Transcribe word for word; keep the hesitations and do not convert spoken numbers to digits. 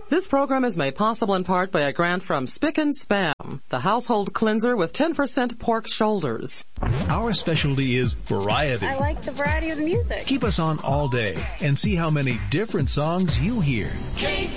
This program is made possible in part by a grant from Spick and Spam, the household cleanser with ten percent pork shoulders. Our specialty is variety. I like the variety of the music. Keep us on all day and see how many different songs you hear. K